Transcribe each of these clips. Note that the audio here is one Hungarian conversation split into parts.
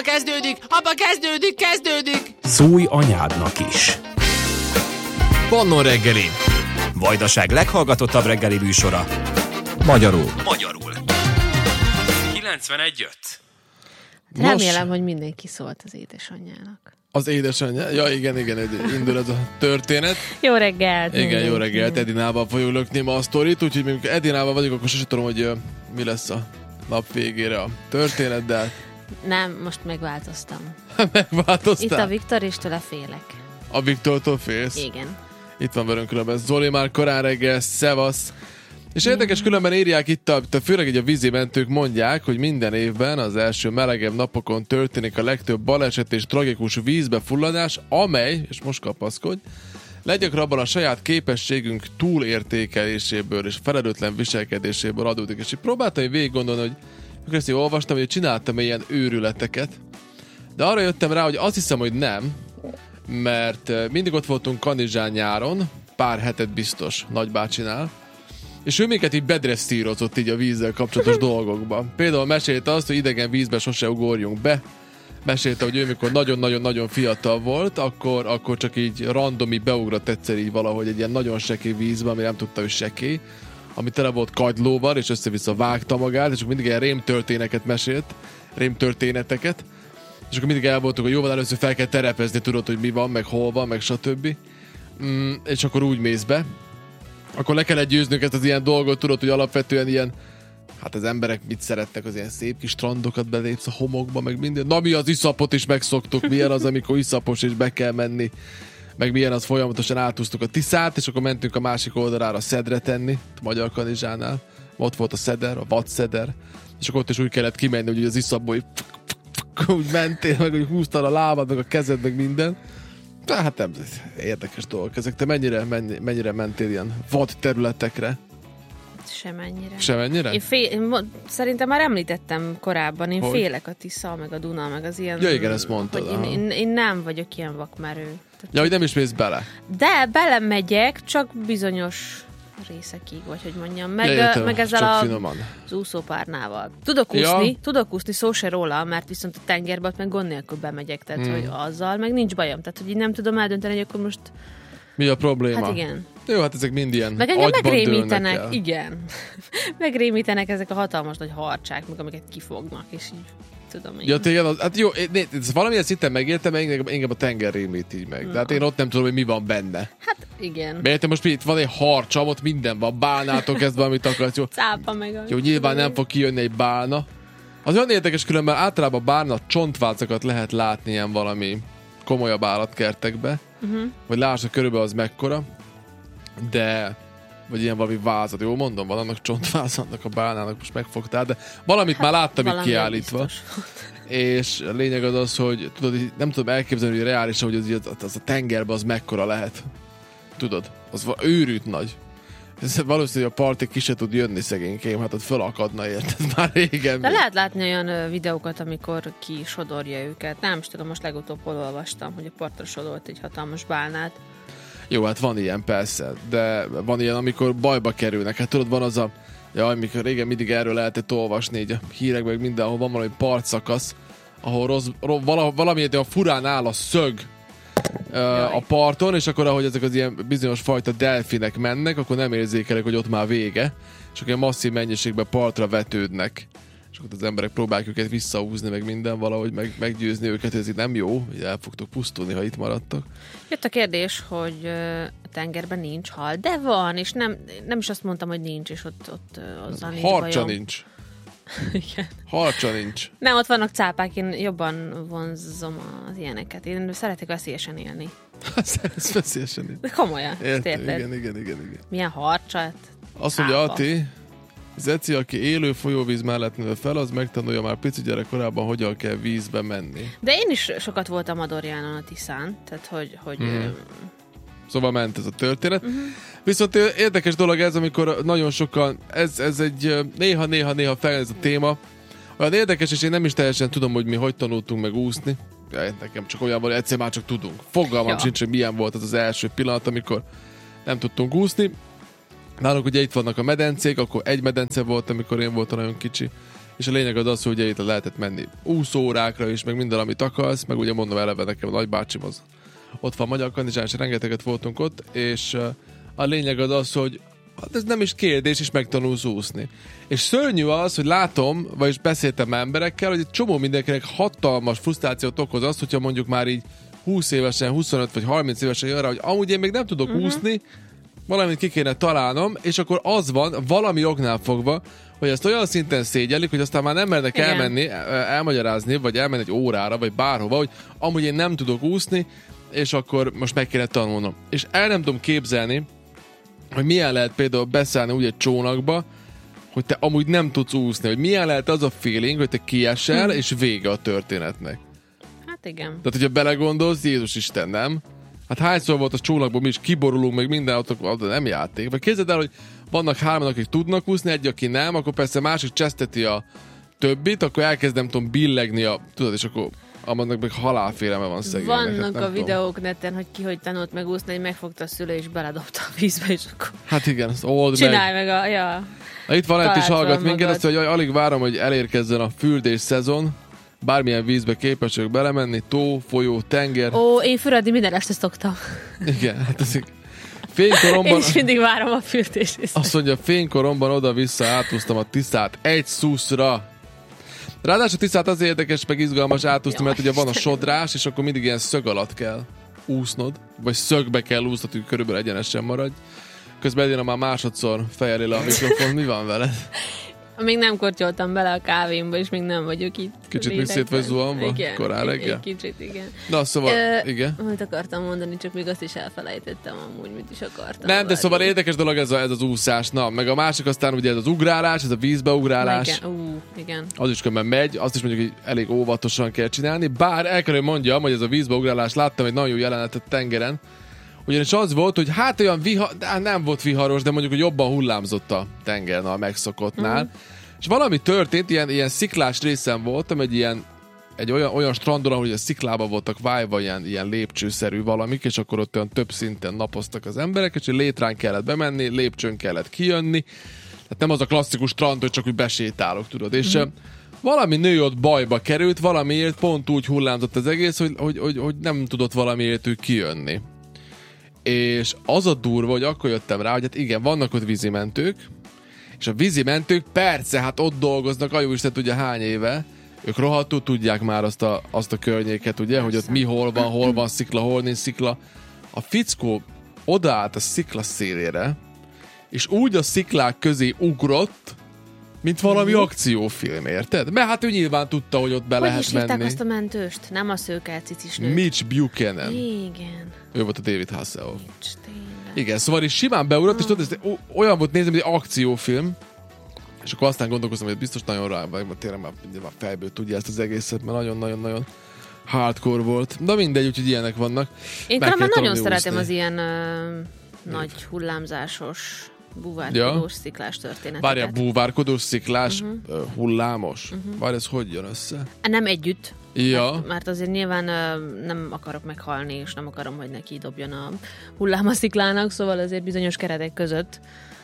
kezdődik! Szólj anyádnak is! Pannon reggeli. Vajdaság leghallgatottabb reggeli műsora. Magyarul. 91.5. Remélem, hogy mindenki szólt az édesanyjának. Az édesanyja? Ja, igen, indul ez a történet. Jó reggelt! Igen, jó reggelt. Edinával fogjuk lökni ma a sztorit, úgyhogy amikor Edinával vagyok, akkor sosem tudom, hogy mi lesz a nap végére a történet, de... Nem, most megváltoztam. Megváltoztál? Itt a Viktor, és tőle félek. A Viktortól félsz? Igen. Itt van velünk különben Zoli már korán reggel, szevasz. És érdekes, különben írják itt, főleg így a vízimentők mondják, hogy minden évben az első melegebb napokon történik a legtöbb baleset és tragikus vízbefulladás, amely, és most kapaszkodj, leggyakrabban a saját képességünk túlértékeléséből és felelőtlen viselkedéséből adódik. És így próbáltam végig gondolni, hogy akkor ezt olvastam, hogy csináltam ilyen őrületeket, de arra jöttem rá, hogy azt hiszem, hogy nem, mert mindig ott voltunk Kanizsán nyáron, pár hetet biztos nagybácsinál, és ő minket így bedresszírozott így a vízzel kapcsolatos dolgokban. Például mesélte azt, hogy idegen vízbe sose ugorjunk be. Mesélte, hogy ő mikor nagyon-nagyon-nagyon fiatal volt, akkor csak így randomi beugrott egyszer így valahogy egy ilyen nagyon sekély vízbe, ami nem tudta, hogy sekély, ami tele volt kagylóval, és össze-vissza vágta magát, és akkor mindig ilyen rémtörténeteket, és akkor mindig el voltunk, hogy jóval először fel kell terepezni, tudod, hogy mi van, meg hol van, meg stb. És akkor úgy mész be. Akkor le kellett győznünk ezt az ilyen dolgot, tudod, hogy alapvetően ilyen, hát az emberek mit szeretnek, az ilyen szép kis strandokat belépsz a homokba, meg minden. Na mi az iszapot is megszoktuk, milyen az, amikor iszapos és be kell menni, meg milyen az folyamatosan átúztuk a Tiszát, és akkor mentünk a másik oldalára Szedre tenni, a Magyar Kanizsánál. Ott volt a Szeder, a vadszeder, és akkor ott is úgy kellett kimenni, hogy az iszapból úgy mentél, meg hogy húztad a lábad, meg a kezed, meg minden. Hát nem, érdekes dolgok ezek. Te mennyire mentél ilyen vad területekre? Semennyire? Szerintem már említettem korábban, én félek a Tisza, meg a Duna, meg az ilyen... Ja, igen, ezt mondtad. Én nem vagyok ilyen vakmerő. Ja, hogy nem is mész bele? De belemegyek, csak bizonyos részekig, vagy hogy mondjam. Meg ezzel az úszópárnával. Tudok úszni, szó se róla, mert viszont a tengerbe meg gond nélkül bemegyek, tehát hogy azzal, meg nincs bajom. Tehát, hogy így nem tudom eldönteni, hogy akkor most... Mi a probléma? Hát igen. Jó, hát ezek mind ilyen meg engem agyban megrémítenek, igen. Megrémítenek ezek a hatalmas nagy harcsák, meg amiket kifognak, és így tudom én. Ja, téged, hát jó, valamilyen szinten megértem, engem a tenger rémít így meg. De hát én ott nem tudom, hogy mi van benne. Hát igen. Mert most itt van egy harcsam, ott minden van, bálnától kezdve, amit akarsz. Jó. Cápa meg. Jó, nyilván nem fog kijönni egy bálna. Az olyan érdekes, különben általában bálna csontvácakat lehet látni ilyen valami komolyabb állatkertekbe, vagy lássa körülbelül az mekkora, de vagy ilyen valami vázat, jól mondom, van annak csontvázatnak a bálnának, most megfogtál, de valamit már láttam itt kiállítva. És a lényeg az, hogy tudod, nem tudom elképzelni, hogy reálisan, hogy az a tengerben az mekkora lehet. Tudod, az őrült nagy. Ez valószínűleg a partig ki se tud jönni szegénykém, hát ott fölakadna, érted már régen. De lehet látni olyan videókat, amikor ki sodorja őket. Nem is tudom, most legutóbb olvastam, hogy a partra sodolt egy hatalmas bálnát. Jó, hát van ilyen persze, de van ilyen, amikor bajba kerülnek. Hát tudod, van az a... Ja, amikor régen mindig erről lehetett olvasni, így a hírekben, meg mindenhol van valami partszakasz, ahol valamiért a furán áll a szög a parton, és akkor ahogy ezek az ilyen bizonyos fajta delfinek mennek, akkor nem érzékelek, hogy ott már vége, és akkor masszív mennyiségben partra vetődnek. És akkor az emberek próbálják őket visszahúzni, meg minden, valahogy meggyőzni őket, hogy ez itt nem jó, hogy el fogtok pusztulni, ha itt maradtok. Jött a kérdés, hogy a tengerben nincs hal, de van, és nem is azt mondtam, hogy nincs, és ott azzal nincs harcsa bajom. Nincs. Igen. Harcsa nincs. Nem, ott vannak cápák, én jobban vonzom az ilyeneket. Én szeretek veszélyesen élni. Szeretsz veszélyesen élni? De komolyan. Igen. Milyen harcsat? Azt mondja Ati, Zeci, aki élő folyóvíz mellett nő fel, az megtanulja már pici gyerekkorában, hogyan kell vízbe menni. De én is sokat voltam a Dorjánon, a Tiszán, tehát hogy Szóval ment ez a történet. Viszont érdekes dolog ez, amikor nagyon sokan, ez egy néha fel ez a téma. Olyan érdekes, és én nem is teljesen tudom, hogy mi hogy tanultunk meg úszni. Nekem csak olyan van, hogy egyszer már csak tudunk. Fogalmam sincs, hogy milyen volt az első pillanat, amikor nem tudtunk úszni. Nálunk ugye itt vannak a medencék, akkor egy medence volt, amikor én voltam nagyon kicsi. és a lényeg az, hogy ugye itt lehetett menni úszóórákra is, meg minden, amit akarsz, meg ugye mondom eleve nekem a nagybácsim az ott van Magyar Kandizsán, és rengeteget voltunk ott, és a lényeg az, hogy hát ez nem is kérdés, és megtanulsz úszni. És szörnyű az, hogy látom, vagyis beszéltem emberekkel, hogy egy csomó mindenkinek hatalmas frusztrációt okoz az, hogyha mondjuk már így 20 évesen, 25 vagy 30 évesen jön rá, hogy amúgy én még nem tudok úszni, valamit ki kéne találnom, és akkor az van, valami oknál fogva, hogy ezt olyan szinten szégyellik, hogy aztán már nem mernek elmenni, elmagyarázni, vagy elmenni egy órára, vagy bárhova, hogy amúgy én nem tudok úszni, és akkor most meg kéne tanulnom. És el nem tudom képzelni, hogy milyen lehet például beszállni úgy egy csónakba, hogy te amúgy nem tudsz úszni, hogy milyen lehet az a feeling, hogy te kiesel, és vége a történetnek. Hát igen. Tehát, hogyha belegondolsz, Jézus Isten, nem? Hát hányszor volt a csónakban, mi is kiborulunk, meg minden, ott nem játék. Vagy képzeld el, hogy vannak hárman, akik tudnak úszni, egy, aki nem, akkor persze másik cseszteti a többit, akkor elkezd, nem tudom, billegni tudod, és akkor annak meg halálfélelme van szegénynek. Vannak a videók neten, hogy ki hogy tanult megúszni, hogy megfogta a szülő, és beledobta a vízbe, és akkor hát igen, old csinálj meg a... Ja. Itt van egy is hallgat minket, azt, hogy alig várom, hogy elérkezzen a fürdés szezon. Bármilyen vízbe képes vagyok belemenni, tó, folyó, tenger. Ó, én fürdni minden este szoktam. Igen, hát ez fénykoromban... Én is mindig várom a fürdést. Azt mondja, fénykoromban oda-vissza átúztam a Tiszát egy szuszra. Ráadásul a Tiszát az érdekes, meg izgalmas átúzni, mert ugye van a sodrás, és akkor mindig ilyen szög alatt kell úsznod, vagy szögbe kell úsznod, hogy körülbelül egyenesen maradj. Közben Edina már másodszor fejelé le a mikrofon. Mi van veled? Még nem kortyoltam bele a kávémba, és még nem vagyok itt. Kicsit még szét vagy zuhanva? Korán reggel? Kicsit, igen. Na, szóval, igen. Amit akartam mondani, csak még azt is elfelejtettem amúgy, mit is akartam. Nem, de szóval érdekes dolog ez az úszás. Na, meg a másik aztán ugye ez az ugrálás, ez a vízbeugrálás. Igen. Az is különben megy, azt is mondjuk, hogy elég óvatosan kell csinálni. Bár el kell, hogy mondjam, hogy ez a vízbeugrálás, láttam egy nagyon jó jelenetet tengeren. Ugyanis az volt, hogy hát olyan nem volt viharos, de mondjuk, hogy jobban hullámzott a tenger a megszokottnál. És valami történt, ilyen sziklás részen voltam, egy olyan strandon, ahol a sziklába voltak vájva ilyen lépcsőszerű valamik, és akkor ott olyan több szinten napoztak az emberek, és létrán kellett bemenni, lépcsőn kellett kijönni. Tehát nem az a klasszikus strand, hogy csak úgy besétálok, tudod. És valami nő ott bajba került, valamiért pont úgy hullámzott az egész, hogy nem tudott valamiért ő kijönni. És az a durva, hogy akkor jöttem rá, hogy hát igen, vannak ott vízimentők, és a vízimentők persze, hát ott dolgoznak, a jóisten tudja hány éve, ők rohadtul tudják már azt a környéket, ugye, hogy ott mi hol van szikla, hol nincs szikla. A fickó odaállt a szikla szélére, és úgy a sziklák közé ugrott, mint valami akciófilm, érted? Mert hát ő nyilván tudta, hogy ott be lehet menni. Hogy is azt a mentőst? Nem a szőke cicisnőt. Mitch Buchanan. Igen. Ő volt a David Hasselhoff. Igen, szóval is simán beugrott, és tudod, ez olyan volt nézni, mint egy akciófilm, és akkor aztán gondolkoztam, hogy biztos nagyon rá, vagy tényleg már fejből tudja ezt az egészet, mert nagyon-nagyon-nagyon hardcore volt. De mindegy, úgyhogy ilyenek vannak. Én talán nagyon szeretem az ilyen nagy hullámzásos, búvárkodós sziklás történeteket. Várja, búvárkodós sziklás, hullámos? Várj, ez hogy jön össze? Nem együtt. Ja. Mert azért nyilván nem akarok meghalni, és nem akarom, hogy neki dobjon a hullám a sziklának, szóval azért bizonyos keretek között.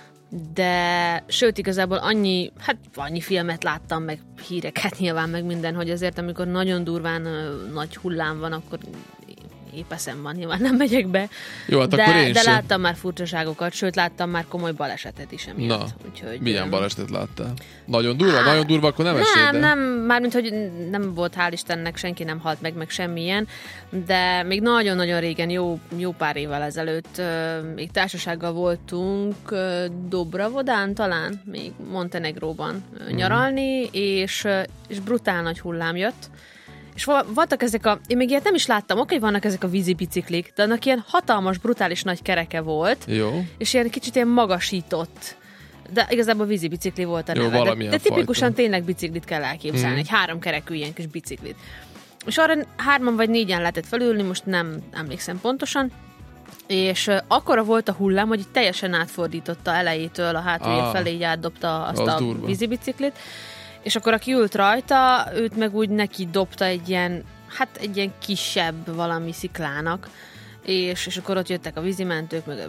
De sőt, igazából annyi filmet láttam, meg híreket nyilván, meg minden, hogy azért amikor nagyon durván nagy hullám van, akkor épp eszem van, nyilván nem megyek be. Jó, hát akkor én de láttam már furcsaságokat, sőt láttam már komoly balesetet is emiatt. Na, úgyhogy, milyen balesetet láttál? Nagyon durva? Nagyon durva, akkor nem esély, Nem, mármint, hogy nem volt, hál' Istennek, senki nem halt meg semmilyen, de még nagyon-nagyon régen, jó pár évvel ezelőtt még társasággal voltunk Dobravodán talán, még Montenegróban nyaralni, és brutál nagy hullám jött. És voltak én még ilyet nem is láttam, oké, vannak ezek a vízi biciklik, de annak ilyen hatalmas, brutális nagy kereke volt, jó. És ilyen kicsit ilyen magasított. De igazából vízi bicikli volt a neve. De tipikusan fajta. Tényleg biciklit kell elképzelni, egy 3 kerekű ilyen kis biciklit. És arra 3 vagy 4-en lehetett felülni, most nem emlékszem pontosan, és akkora volt a hullám, hogy teljesen átfordította elejétől a hátulja felé, így átdobta azt a vízi biciklit. És akkor aki ült rajta, őt meg úgy neki dobta egy ilyen kisebb valami sziklának, és akkor ott jöttek a vízimentők, meg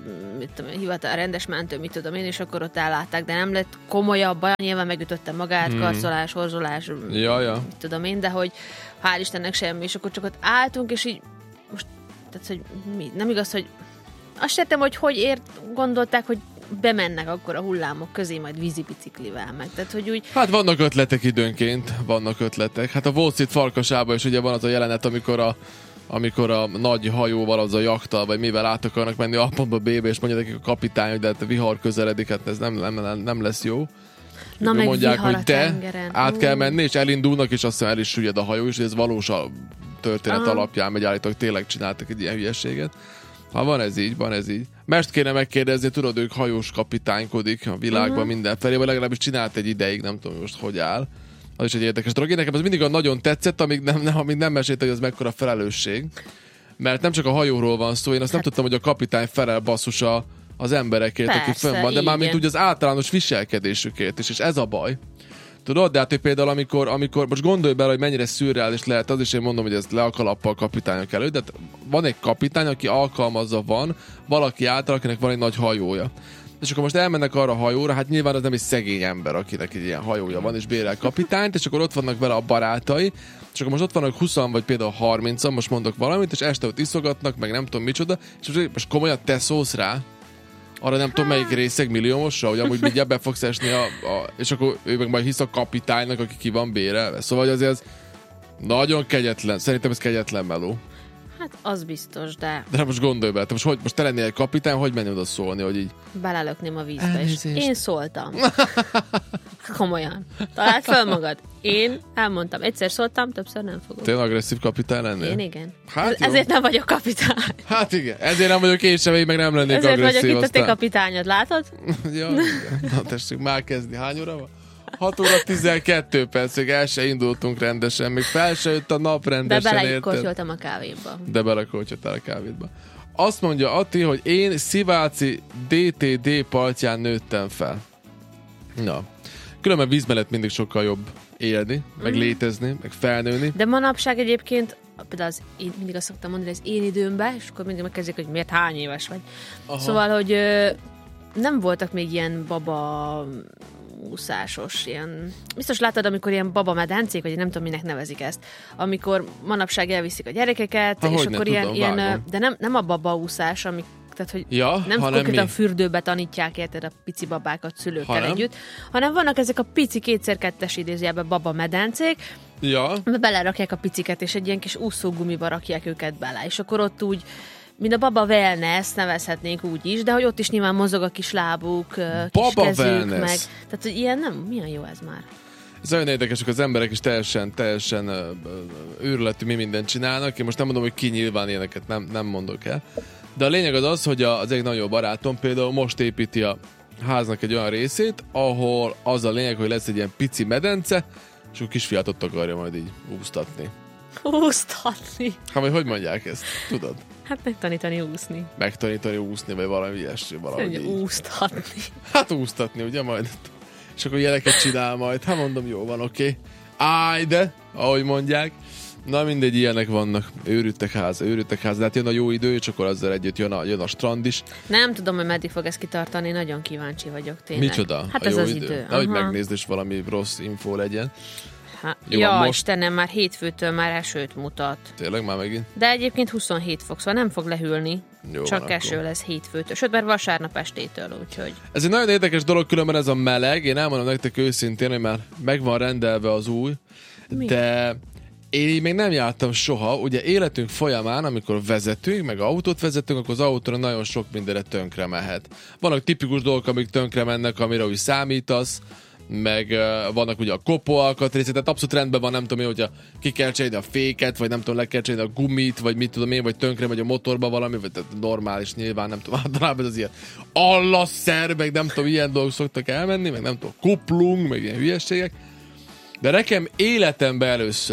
a rendes mentő, mit tudom én, és akkor ott ellátták, de nem lett komolyabb baj, nyilván megütötte magát, karcolás, horzolás, mit tudom én, de hogy hál' Istennek semmi, és akkor csak ott álltunk, és így most, tehát, hogy nem igaz, hogy azt értem, hogy gondolták, hogy bemennek akkor a hullámok közé majd vízibiciklivel meg. Tehát, hogy úgy... Hát vannak ötletek időnként, vannak ötletek. Hát a Wall Street Farkasában is ugye van az a jelenet, amikor a nagy hajóval, az a jachttal, vagy mivel át akarnak menni a pontba B-be, és mondja nekik a kapitány, hogy de hát a vihar közeledik, hát ez nem lesz jó. Na meg mondják, hogy tengeren. Át kell menni, és elindulnak, és aztán el is süllyed a hajó, és ez valós a történet alapján megy, állítólag tényleg csináltak egy ilyen hülyeséget. Ha van ez így. Mest kéne megkérdezni, tudod, ők hajós kapitánykodik a világban mindenfelé, vagy legalábbis csinált egy ideig, nem tudom most, hogy áll. Az is egy érdekes dolog. Én nekem ez mindig nagyon tetszett, amíg nem mesélte, hogy az mekkora felelősség. Mert nem csak a hajóról van szó, én azt nem tudtam, hogy a kapitány felel basszus az emberekért, aki fönn van, de már mint úgy az általános viselkedésükért is, és ez a baj. Tudod, de hát például amikor most gondolj bele, hogy mennyire szürreális lehet az, és én mondom, hogy ez le a kalappal a kapitányok előtt, de van egy kapitány, aki alkalmazva van valaki által, akinek van egy nagy hajója. És akkor most elmennek arra a hajóra, hát nyilván az nem egy szegény ember, akinek egy ilyen hajója van, és bérel kapitányt, és akkor ott vannak vele a barátai, és akkor most ott vannak 20 vagy például 30-an, most mondok valamit, és este ott iszogatnak, meg nem tudom micsoda, és most komolyan te szólsz rá, arra nem tudom melyik részeg milliómosra, hogy amúgy mindjárt be fogsz esni és akkor ő meg majd hisz a kapitánynak, aki ki van bérelve. Szóval azért ez nagyon kegyetlen, szerintem ez kegyetlen meló. Hát az biztos, de... De most gondolj bele, most te lennél egy kapitány, hogy menj oda szólni, hogy így... Belelökném a vízbe, és én szóltam. Komolyan. Találd fel magad. Én elmondtam. Egyszer szóltam, többször nem fogok. Te agresszív kapitány lennél? Én igen. Hát ezért nem vagyok kapitány. Hát igen. Ezért nem vagyok én sem, meg nem lennék ezért agresszív. Ezért vagyok itt a te kapitányod, látod? Ja, na tessék, már kezdni. Hány óra van? 6 óra 12 percig el se indultunk rendesen, még fel se jött a nap rendesen, de belekortyoltam a kávéba. De belekortyoltál a kávéba. Azt mondja Atti, hogy én Sziváci DTD partján nőttem fel. Na, különben víz mellett mindig sokkal jobb élni, meg létezni, meg felnőni. De manapság egyébként, például én mindig azt szoktam mondani, az én időmben, és akkor mindig megkezdik, hogy miért hány éves vagy. Aha. Szóval, hogy nem voltak még ilyen baba úszásos, ilyen... Biztos láttad, amikor ilyen babamedencék, vagy nem tudom, minek nevezik ezt, amikor manapság elviszik a gyerekeket, és akkor ilyen de nem a babaúszás, tehát, hogy nem konkrétan fürdőbe tanítják, érted, a pici babákat szülőkkel együtt, hanem vannak ezek a pici 2x2-es idézőjelben babamedencék, belerakják a piciket, és egy ilyen kis úszógumiba rakják őket bele, és akkor ott úgy mint a baba wellness, nevezhetnénk úgy is, de hogy ott is nyilván mozog a kis lábuk, kis kezük, meg. Tehát, hogy ilyen nem, milyen jó ez már. Ez nagyon érdekes, hogy az emberek is teljesen őrületű mi mindent csinálnak. Én most nem mondom, hogy ki nyilván ilyeneket nem mondok el. De a lényeg az, hogy az egyik nagyon barátom például most építi a háznak egy olyan részét, ahol az a lényeg, hogy lesz egy ilyen pici medence, és a kisfiát ott akarja majd így úsztatni. Úsztatni? Hát vagy hogy mondják ezt? Tudod? Hát megtanítani úszni. Megtanítani úszni, vagy valami ilyesmi. Valahogy úsztatni. Hát úsztatni, ugye majd. És akkor ilyeneket csinál majd. Hát mondom, jó van, oké. Áj, de, ahogy mondják. Na mindegy, ilyenek vannak. Őrültek ház. De hát jön a jó idő, és akkor azzal együtt jön a strand is. Nem tudom, hogy meddig fog ezt kitartani, nagyon kíváncsi vagyok tényleg. Micsoda? Hát ez az idő. Nehogy megnézd, és valami rossz infó legyen. Jó, ja, most... Istenem, már hétfőtől már esőt mutat. Tényleg már megint? De egyébként 27 fok, szóval nem fog lehűlni. Jó, csak eső akkor lesz hétfőtől. Sőt, már vasárnap estétől, úgyhogy... Ez egy nagyon érdekes dolog, különben ez a meleg. Én elmondom nektek őszintén, hogy már meg van rendelve az új. Mi? De én így még nem jártam soha. Ugye életünk folyamán, amikor vezetünk, meg autót vezetünk, akkor az autóra nagyon sok mindenre tönkre mehet. Vannak tipikus dolgok, amik tönkre mennek, amire úgy számítasz, meg vannak ugye a kopó alkatrészek, tehát abszolút rendben van, nem tudom én, hogyha ki kell cserélni a féket, vagy nem tudom, le kell cserélni a gumit, vagy mit tudom én, vagy tönkre megy a motorba valami, vagy tehát normális nyilván, nem tudom, általában ez az ilyen allasszer, meg nem tudom, ilyen dolgok szoktak elmenni, meg nem tudom, kuplung, meg ilyen hülyességek. De nekem életemben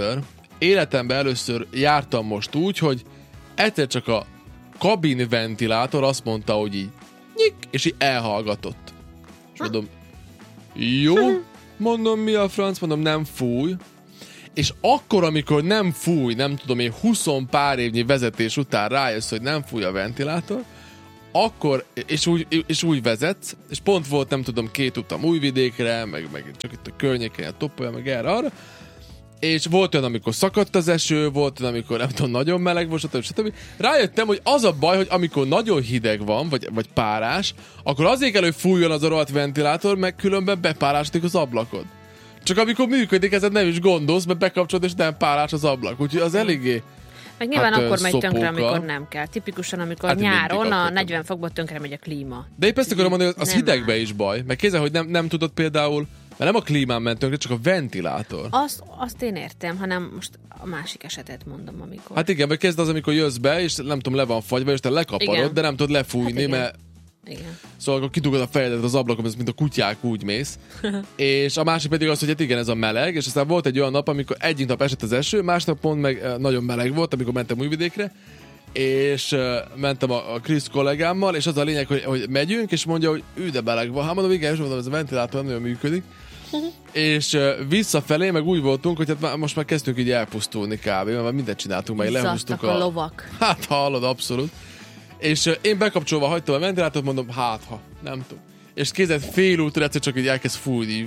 először jártam most úgy, hogy egyszer csak a kabinventilátor azt mondta, hogy így nyik, és így elhallgatott. És mondom, jó, mondom, mi a franc, mondom, nem fúj. és akkor, amikor nem fúj, nem tudom én, 20 pár évnyi vezetés után rájössz, hogy nem fúj a ventilátor, akkor, és úgy vezetsz, és pont volt, nem tudom, 2 utam Újvidékre, meg csak itt a környéken, a Toppolya, meg erre-arra, és volt olyan, amikor szakadt az eső, volt olyan, amikor nem tudom, nagyon meleg volt, stb. Rájöttem, hogy az a baj, hogy amikor nagyon hideg van, vagy párás, akkor azért kell, hogy fújjon az a rohadt ventilátor, meg különben bepárásodik az ablakod. Csak amikor működik, ezzel nem is gondolsz, mert bekapcsolod, és nem párás az ablak. Úgyhogy az eléggé... Meg nyilván akkor megy tönkre, amikor nem kell. Tipikusan, amikor nyáron a 40 fokban tönkre megy a klíma. De épp ezt akarom mondani, hogy az hidegbe is baj. Meg kézzel, hogy nem tudod például, mert nem a klímán ment tönkre, csak a ventilátor. Azt én értem, hanem most a másik esetet mondom, amikor... Hát igen, mert kezd az, amikor jössz be, és nem tudom, le van fagyva, és te lekaparod, igen. De nem tudod lefújni, hát mert... Igen. Szóval akkor kidugod a fejedet az ablakon, ez mint a kutyák, úgy mész. És a másik pedig az, hogy hát igen, ez a meleg, és aztán volt egy olyan nap, amikor egyik nap esett az eső, másnap pont meg nagyon meleg volt, amikor mentem Újvidékre, és mentem a Krisz kollégámmal, és az a lényeg, hogy megyünk, és mondja, hogy de meleg van. Hát mondom, igen, és mondom, ez a ventilátor nem nagyon működik. És visszafelé meg úgy voltunk, hogy hát most már kezdtünk így elpusztulni kb. Mert mindent csináltunk, meg lehúztuk a lovak. Hát hallod, abszolút. És én bekapcsolva hagytam a ventilátort, mondom, hát ha, nem tudom. És kézed fél útra egyszer csak így elkezd fújni.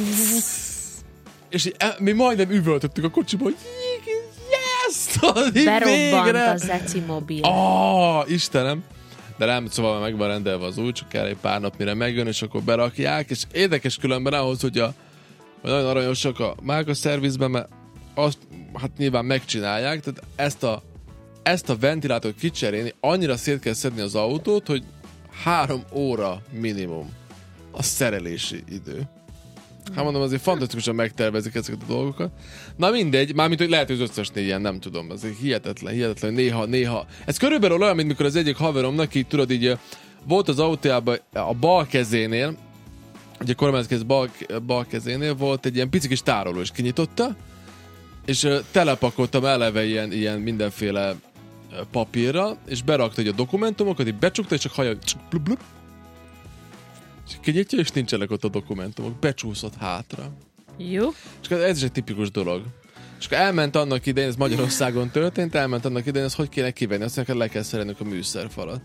És mi majdnem üvöltöttük a kocsiba, hogy yes! Berobbant a Zeci mobil. Istenem! De nem, szóval meg van rendelve az új, csak kell egy pár nap, mire megjön, és akkor berakják. És érdekes különben ahhoz, hogy nagyon aranyosak a márka szervizben, mert azt hát nyilván megcsinálják, tehát ezt a ventilátort kicserélni, annyira szét kell szedni az autót, hogy 3 óra minimum a szerelési idő. Hát mondom, azért fantasztikusan megtervezik ezeket a dolgokat. Na mindegy, mármint, hogy lehet, hogy az összesnél ilyen, nem tudom, ez hihetetlen, néha. Ez körülbelül olyan, mint mikor az egyik haveromnak így, tudod, így volt az autójában a bal kezénél, ugye kormányzat bal kezénél volt egy ilyen pici kis tároló, és kinyitotta, és telepakoltam eleve ilyen mindenféle papírra, és berakta a dokumentumokat, így becsukta, és csak haja, blub, blub, és kinyitja, és nincsenek ott a dokumentumok. Becsúszott hátra. Jó. És ez is egy tipikus dolog. És akkor elment annak idején, ez Magyarországon történt, elment annak idején, hogy kéne kivenni, azt mondják, le kell szerelnünk a műszerfalat.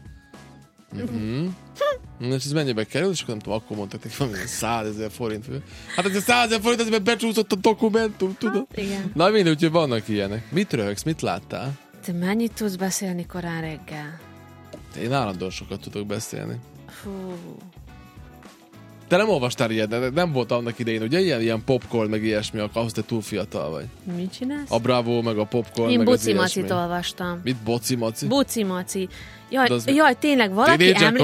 És ez mennyibe kerül, és akkor nem tudom, akkor mondták, hogy valami 100 000 forint fő. Hát ez a 100 000 forint, ezért becsúszott a dokumentum, tudod? Hát, igen. Na mindegy, úgyhogy vannak ilyenek. Mit röhögsz, mit láttál? Te mennyit tudsz beszélni korán reggel? Én állandóan sokat tudok beszélni. Fú. Te nem olvastál ilyet, de nem volt annak idején, ugye ilyen popcorn, meg ilyesmi, ahhoz te túl fiatal vagy. Mit csinálsz? A Bravo, meg a popcorn, én meg az ilyesmi. Én Buci-macit olvastam. Mit, Buci-maci? Buci-maci. Jaj, tényleg valaki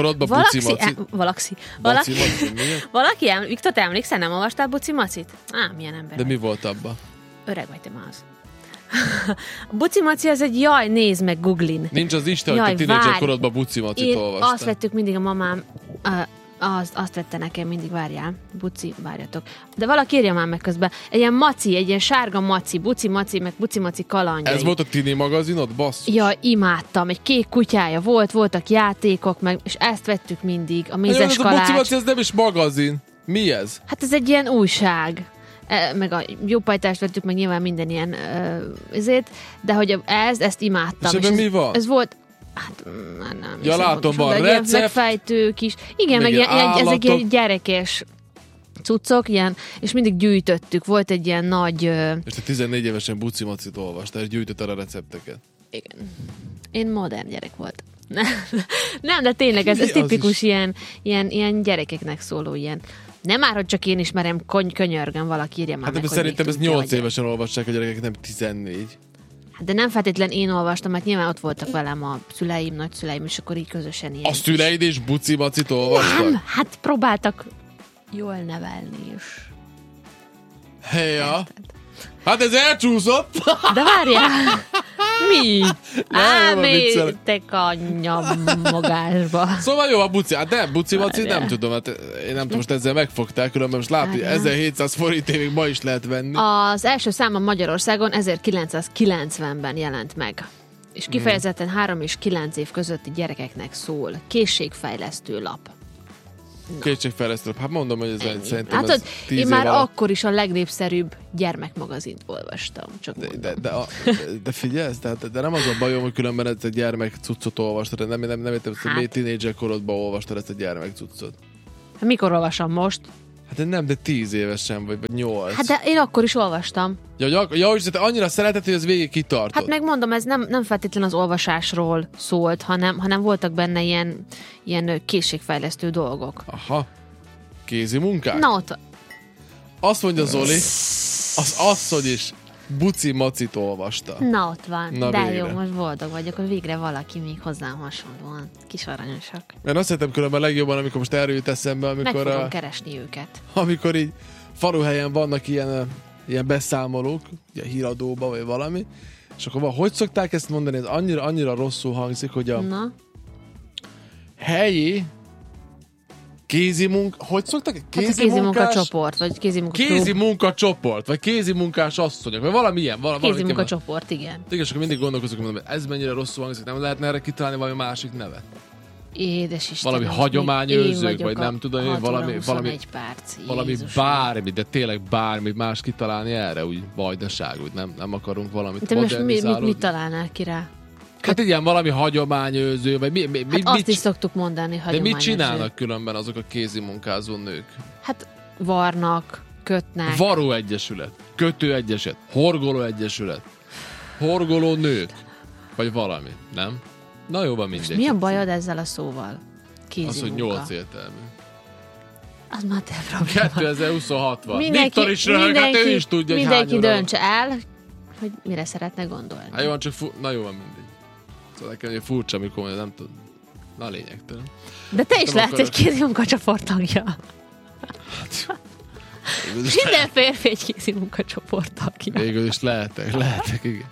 Viktor, te emlékszel, nem olvastál Buci-macit? Milyen ember. De mi volt abban? Öreg vagy te már az. A Buci-maci az egy nézd meg Googlin. Nincs az Isten, hogy te tínédzser korodban Buci-macit olvastál. Azt vettük mindig a mamám, azt vette nekem mindig, várjál, Buci, várjatok. De valaki írja már meg közben. Egy ilyen maci, egy ilyen sárga maci, Buci-maci, meg Buci-maci kalandjai. Ez volt a tini magazinod, basszus? Ja, imádtam. Egy kék kutyája voltak játékok, meg, és ezt vettük mindig, a mézes kalács. A Buci-maci, ez nem is magazin. Mi ez? Hát ez egy ilyen újság. Meg a jópajtást vettük, meg nyilván minden ilyen ezért, de hogy ezt imádtam. És ebben mi van? Ez volt, hát nem. Ja, látom, van recept. Megfejtők is. Igen, meg ezek ilyen gyerekes cuccok, ilyen, és mindig gyűjtöttük. Volt egy ilyen nagy... És te 14 évesen Buci-macit olvastál, és gyűjtötted a recepteket. Igen. Én modern gyerek volt. Nem, de tényleg ez tipikus ilyen gyerekeknek szóló ilyen. Nem már, hogy csak én ismerem, könyörgöm, valaki írja már meg, de szerintem ez 8 évesen olvassák a gyerekek, nem 14. Hát de nem feltétlen én olvastam, mert nyilván ott voltak velem a szüleim, nagyszüleim, és akkor így közösen ilyen. A szüleid is Buci-macit olvastak? Nem, hát próbáltak jól nevelni is. Heja. Hát ez elcsúszott! De várjál! Mi? Métek anyja magásba. Szóval jó a Buci, hát nem, Buci-macit nem tudom, hát én nem tudom, most ezzel megfogtál, különben most látod, hogy 1700 forintért még ma is lehet venni. Az első száma Magyarországon 1990-ben jelent meg. És kifejezetten 3 és 9 év közötti gyerekeknek szól. Készségfejlesztő lap. Kétségfejlesztő. Hát mondom, hogy ez szerintem hát, ez 10 én már alatt... akkor is a legnépszerűbb gyermekmagazint olvastam. Csak de figyelj, de nem az a bajom, hogy különben ezt a gyermek cuccot olvastad. Nem értem, hogy még tínédzser korodban olvastad ezt a gyermek cuccot. Hát mikor olvasom most? Hát nem, de 10 évesen vagy 8. Hát de én akkor is olvastam. Hogy te annyira szereted, hogy ez végig kitartott. Hát megmondom, ez nem feltétlenül az olvasásról szólt, hanem voltak benne ilyen készségfejlesztő dolgok. Aha. Kézi munkák? Na ott. Azt mondja Zoli, az asszony is buci-macit olvasta. Na ott van. Na, de végre. jó, most boldog vagyok, hogy végre valaki még hozzám hasonlóan. Kis aranyosak. Én azt hittem különben legjobban, amikor most erről jut eszembe, amikor... Meg fogom keresni őket. Amikor így faluhelyen vannak ilyen beszámolók, ugye híradóba vagy valami, és akkor hogy szokták ezt mondani, ez annyira rosszul hangzik, hogy a helyi kézimunka... Hogy szokták? Kézimunkacsoport, vagy kézimunkacsoport, vagy kézimunkás asszonyok, vagy valami ilyen. Kézimunkacsoport, igen. Igen, és akkor mindig gondolkozok, hogy ez mennyire rosszul hangzik, nem lehetne erre kitalálni valami másik nevet? Édes Istenem. Valami hagyományőrzők, vagy nem tudom, valami perc. Valami bármi, de tényleg bármi más kitalálni erre, úgy vajdaság, úgy nem akarunk valamit modernizálódni. De most mit találnál ki rá? Hát ilyen valami hagyományőrző, vagy azt is szoktuk mondani, hagyományőrző. De mit csinálnak különben azok a kézimunkázó nők? Hát varnak, kötnek. Varó egyesület, kötő egyesület, horgoló egyesület, horgoló nők, vagy valami, nem? Na jó, van mindegy. Mi a bajod ezzel a szóval? Az, hogy 8 értelmű. Az már te probléma. 2026 van. Viktor is röhög, hát ő is tudja, hogy mindenki döntse el, hogy mire szeretne gondolni. Hát jó, van, csak na jó, van mindegy. Szóval nekem furcsa, amikor nem tud. Na lényegtelen. De te is lehet egy kézimunkacsoport tagja. Minden férfi egy kézimunkacsoport tagja. Végül is lehetek, igen.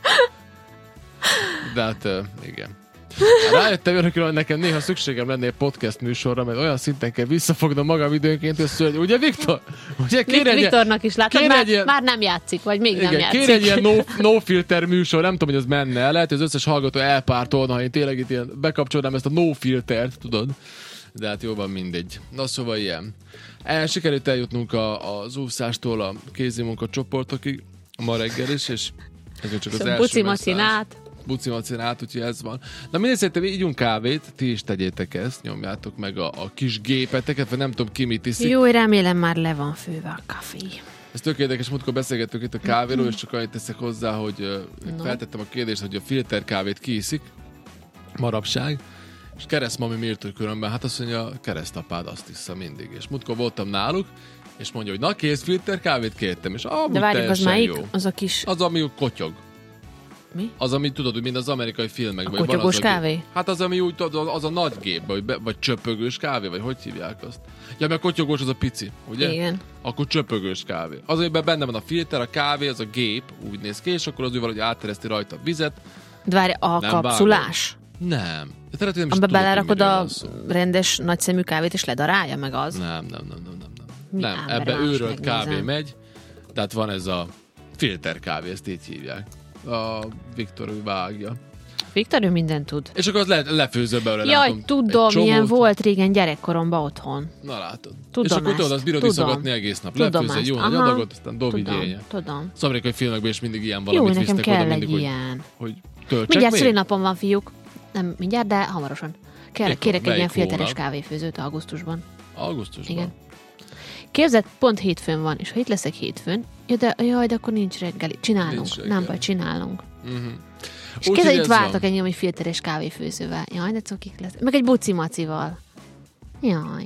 De hát, igen. Rájöttem örökül, hogy nekem néha szükségem lenne egy podcast műsorra, mert olyan szinten kell visszafognom magam időnként, hogy ugye Viktor? Ugye Viktornak is látod, már nem játszik, vagy még nem játszik. Kéne egy ilyen no filter műsor, nem tudom, hogy az menne. Lehet, hogy az összes hallgató elpártolna, ha én tényleg itt ilyen bekapcsolnám ezt a no filtert, tudod? De hát jóban mindegy. Na szóval ilyen. Sikerült eljutnunk az úszástól a kézimunka csoportokig ma reggel is, és ez csak az első buci-macinát, úgyhogy ez van. Na mindegy, szerintem ígyunk kávét, ti is tegyétek ezt, nyomjátok meg a kis gépeteket, vagy nem tudom ki mit iszik. Jó, remélem már le van főve a kávé. Ez tök érdekes, múltkor beszélgettünk itt a kávéról, és csak annyit teszek hozzá, hogy feltettem a kérdést, hogy a filter kávét ki iszik, manapság, és keresztmami írt, hogy különben, hát azt mondja, keresztapád azt issza mindig. És múltkor voltam náluk, és mondja, hogy na, kész filter kávét kértem, és de várjuk, az melyik? Jó. Az a kis... Az, ami kotyog. Mi? Az, ami tudod, hogy mind az amerikai filmekben. A kotyogós kávé? Hát az, ami úgy tudod, az a nagy gép, vagy csöpögős kávé, vagy hogy hívják azt? Ja, mert kotyogós az a pici, ugye? Igen. Akkor csöpögős kávé. Az, amiben benne van a filter, a kávé, az a gép, úgy néz ki, és akkor az ő valahogy áttereszti rajta a vizet. De várj, a kapszulás? Nem. Amiben belerakod a rendes nagyszemű kávét, és ledarálja meg az? Nem. Nem, ebbe őrölt kávé megy, tehát van ez a filter kávé, ezt így hívják. A Viktor ő vágja. Viktor, ő mindent tud. És akkor az lefőző belőle. Jaj, tudom, ilyen volt régen gyerekkoromban otthon. Na látod. Tudom és akkor tudod, azt bírod iszogatni egész nap. Lefőző egy jó nagy adagot, aztán dobigénye. Tudom. Az amerikai filmekben is mindig ilyen valamit visznek oda. Jó, nekem kell egy ilyen. Hogy töltsek mindjárt szülinapom van, fiúk. Nem mindjárt, de hamarosan. Kérek egy ilyen filteres kávéfőzőt augusztusban. Augusztusban? Igen. Képzeld, pont hétfőn van, és ha itt leszek hétfőn, jaj, de akkor nincs reggeli. Csinálunk. Nem baj, csinálunk. És képzeld, itt vártak engem egy filteres kávéfőzővel. Jaj, de cokik lesz. Meg egy buci-macival. Jaj.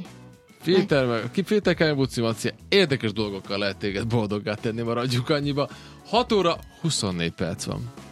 Filter kávé, buci-maci. Érdekes dolgokkal lehet téged boldoggá tenni, maradjuk annyiba. 6 óra 24 perc van.